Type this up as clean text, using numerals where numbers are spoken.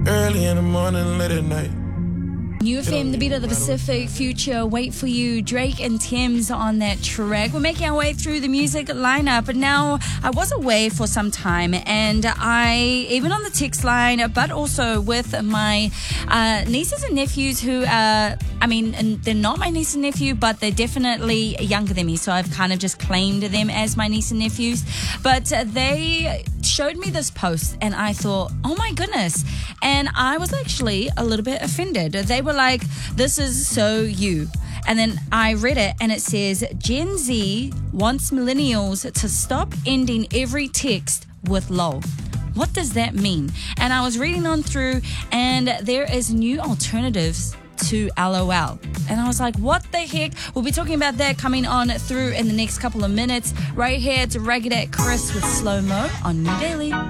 Early in the morning, late at night. New FM, the beat of the Pacific, Future, Wait For You, Drake and Thames on that track. We're making our way through the music lineup, but now I was away for some time, and I, even on the text line, but also with my nieces and nephews who are, and they're not my niece and nephew, but they're definitely younger than me, so I've kind of just claimed them as my niece and nephews. But they showed me this post, and I thought, oh my goodness. And I was actually a little bit offended. They were like, this is so you. And then I read it, and it says, Gen Z wants millennials to stop ending every text with lol. What does that mean? And I was reading on through, and there is new alternatives to LOL. And I was like, what the heck? We'll be talking about that coming on through in the next couple of minutes. Right here, it's Ragged at Chris with Slow Mo on New Daily.